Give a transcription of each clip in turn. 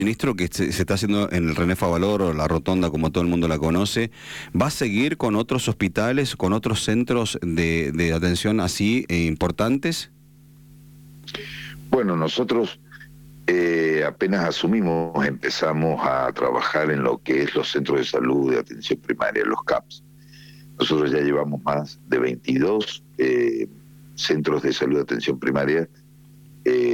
Ministro, que se está haciendo en el René Favaloro, la Rotonda, como todo el mundo la conoce, ¿va a seguir con otros hospitales, con otros centros de atención así importantes? Bueno, nosotros apenas asumimos, empezamos a trabajar en lo que es los centros de salud de atención primaria, los CAPS. Nosotros ya llevamos más de 22 centros de salud de atención primaria eh,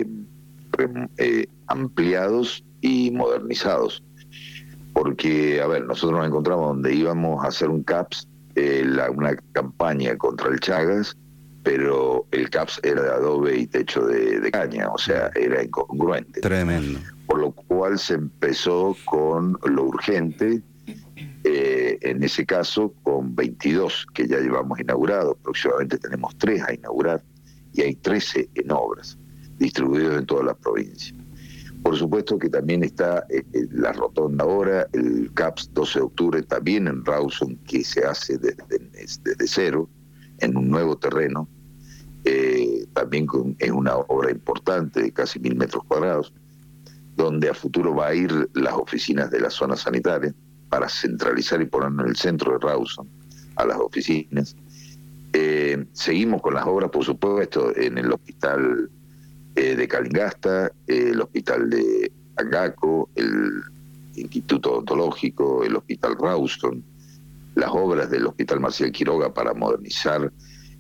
ampliados y modernizados. Porque, a ver, nosotros nos encontramos donde íbamos a hacer un CAPS, una campaña contra el Chagas, pero el CAPS era de adobe y techo de caña, o sea, era incongruente. Tremendo. Por lo cual se empezó con lo urgente, en ese caso con 22 que ya llevamos inaugurados, próximamente tenemos 3 a inaugurar y hay 13 en obras, distribuidos en toda la provincia. Por supuesto que también está la Rotonda ahora, el CAPS 12 de octubre también en Rawson, que se hace desde cero, en un nuevo terreno, también es una obra importante de casi 1.000 metros cuadrados, donde a futuro va a ir las oficinas de la zona sanitaria para centralizar y ponernos en el centro de Rawson a las oficinas. Seguimos con las obras, por supuesto, en el hospital de Calingasta, el hospital de Agaco, el Instituto Odontológico, el hospital Rawson, las obras del hospital Marcial Quiroga para modernizar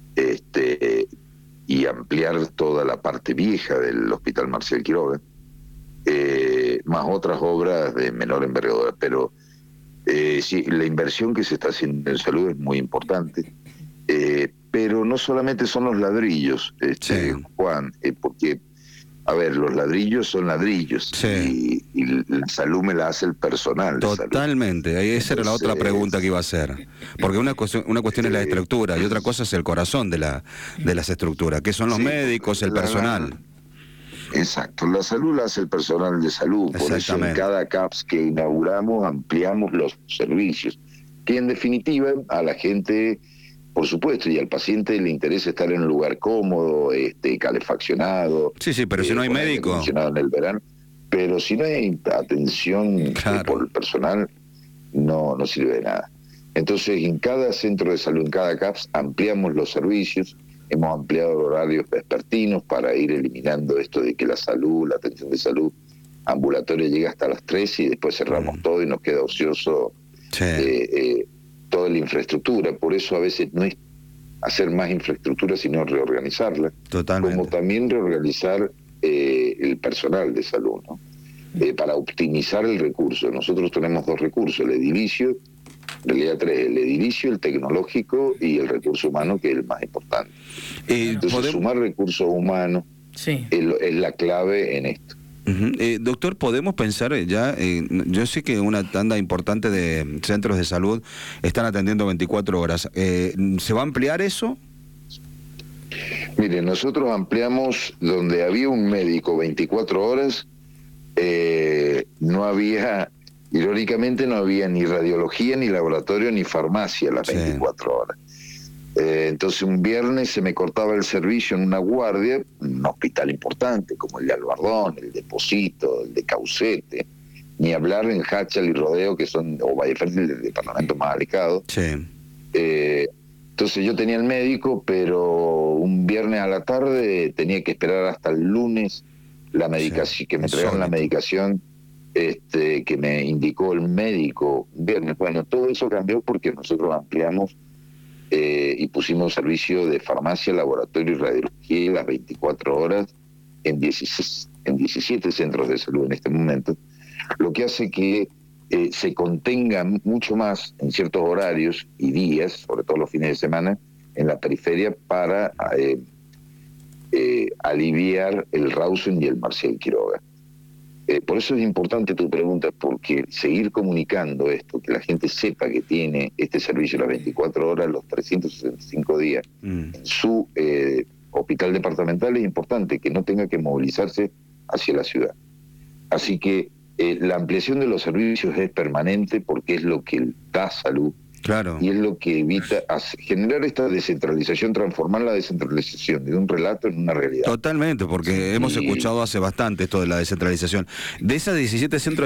y ampliar toda la parte vieja del hospital Marcial Quiroga, más otras obras de menor envergadura, pero sí, la inversión que se está haciendo en salud es muy importante, pero no solamente son los ladrillos, Sí. Juan, porque, a ver, los ladrillos son ladrillos, Sí. y la salud me la hace el personal de salud. Totalmente, esa era la otra pregunta que iba a hacer, porque una cuestión es la estructura y otra cosa es el corazón de las estructuras, que son los médicos, el personal. Exacto, la salud la hace el personal de salud, por eso en cada CAPS que inauguramos ampliamos los servicios, que en definitiva a la gente, por supuesto, y al paciente le interesa estar en un lugar cómodo, calefaccionado. Sí, pero si no hay médico. En el verano, pero si no hay atención por el personal, no sirve de nada. Entonces, en cada centro de salud, en cada CAPS, ampliamos los servicios. Hemos ampliado horarios vespertinos para ir eliminando esto de que la atención de salud ambulatoria llega hasta las 3 y después cerramos todo y nos queda ocioso toda la infraestructura. Por eso a veces no es hacer más infraestructura, sino reorganizarla. Totalmente. Como también reorganizar el personal de salud, ¿no? Para optimizar el recurso. Nosotros tenemos 2 recursos, el edilicio, en realidad 3, el edilicio, el tecnológico y el recurso humano, que es el más importante. Entonces, sumar recursos humanos es la clave en esto. Doctor, ¿podemos pensar ya? Yo sé que una tanda importante de centros de salud están atendiendo 24 horas. ¿Se va a ampliar eso? Mire, nosotros ampliamos donde había un médico 24 horas, no había, irónicamente no había ni radiología, ni laboratorio, ni farmacia las 24 horas. Entonces un viernes se me cortaba el servicio en una guardia, un hospital importante como el de Albardón, el de Posito, el de Caucete, ni hablar en Hachal y Rodeo, que son, o Valle Fértil, el departamento más alejado. Entonces yo tenía el médico, pero un viernes a la tarde tenía que esperar hasta el lunes la medicación, que me traigan la medicación que me indicó el médico un viernes. Bueno, todo eso cambió porque nosotros ampliamos y pusimos servicio de farmacia, laboratorio y radiología las 24 horas en 17 centros de salud en este momento, lo que hace que se contenga mucho más en ciertos horarios y días, sobre todo los fines de semana, en la periferia para aliviar el Rawson y el Marcial Quiroga. Por eso es importante tu pregunta, porque seguir comunicando esto, que la gente sepa que tiene este servicio las 24 horas, los 365 días, en su hospital departamental, es importante, que no tenga que movilizarse hacia la ciudad. Así que la ampliación de los servicios es permanente porque es lo que da salud. Claro. Y es lo que evita generar esta descentralización, transformar la descentralización de un relato en una realidad. Totalmente, porque hemos escuchado hace bastante esto de la descentralización. De esas 17 centros